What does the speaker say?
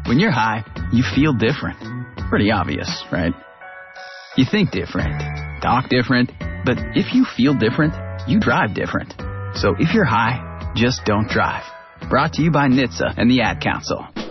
When you're high, you feel different. Pretty obvious, right? You think different, talk different, but if you feel different, you drive different. So if you're high, just don't drive. Brought to you by NHTSA and the Ad Council.